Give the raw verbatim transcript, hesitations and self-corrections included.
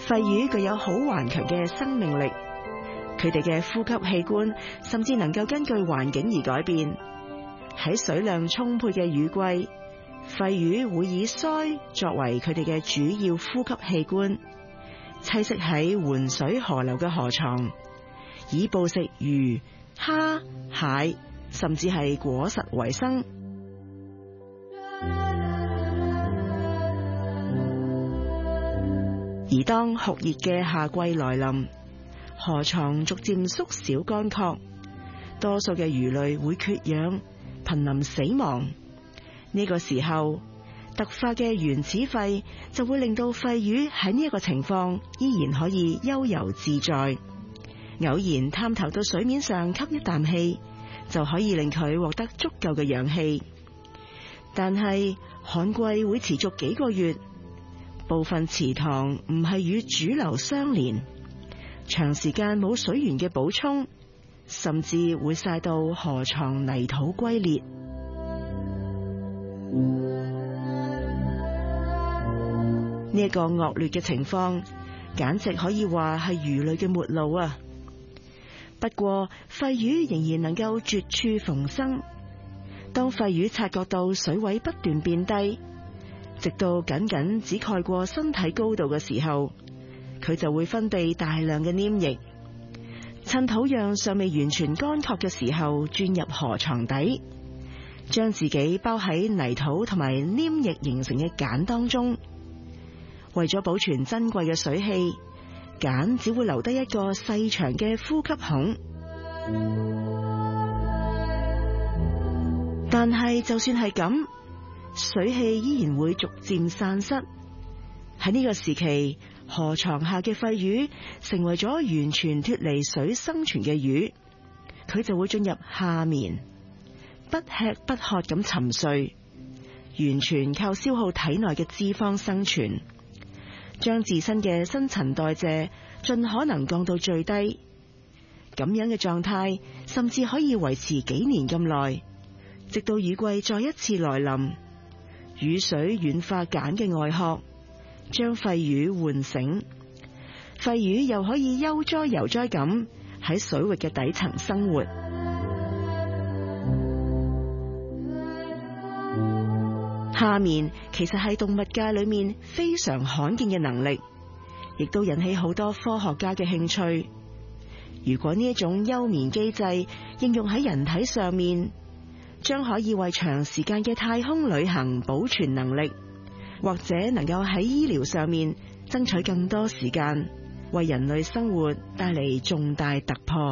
肺魚具有好頑強嘅生命力，佢哋嘅呼吸器官甚至能夠根據環境而改變。喺水量充沛嘅雨季，肺魚會以鰓作為佢哋嘅主要呼吸器官，棲息喺緩水河流嘅河床，以捕食魚、蝦、蟹，甚至係果實為生。而當酷熱嘅夏季來臨，河床逐漸縮小乾涸，多數嘅魚類會缺氧，瀕臨死亡。呢個時候，特化嘅原始肺就會令到肺魚喺呢一個情況依然可以悠游自在，偶然探頭到水面上吸一啖氣，就可以令佢獲得足夠嘅氧氣。但係旱季會持續幾個月，部分池塘唔係與主流相連，長時間冇水源嘅補充，甚至會曬到河床泥土龜裂。呢一個惡劣嘅情況，簡直可以話係魚類嘅末路啊！不過肺魚仍然能夠絕處逢生。當肺魚察覺到水位不斷變低，直到僅僅只蓋過身體高度嘅時候，佢就會分泌大量嘅黏液，趁土壤尚未完全乾涸嘅時候鑽入河床底，將自己包喺泥土同埋黏液形成嘅繭當中。為咗保存珍貴嘅水氣，繭只會留低一個細長嘅呼吸孔。但係就算係咁，水氣依然會逐漸散失。喺呢個時期，河床下嘅肺魚成為咗完全脫離水生存嘅魚，佢就會進入夏眠，不吃不喝咁沉睡，完全靠消耗體內嘅脂肪生存，將自身嘅新陳代謝盡可能降到最低。咁樣嘅狀態甚至可以維持幾年咁耐，直到雨季再一次來臨，雨水軟化繭嘅外殼，將肺魚喚醒，肺魚又可以悠哉游哉咁喺水域嘅底層生活。夏眠其實係動物界裏面非常罕見嘅能力，亦都引起好多科學家嘅興趣。如果呢一種休眠機制應用喺人體上面，將可以為長時間嘅太空旅行保存能力，或者能夠喺醫療上面爭取更多時間，為人類生活帶嚟重大突破。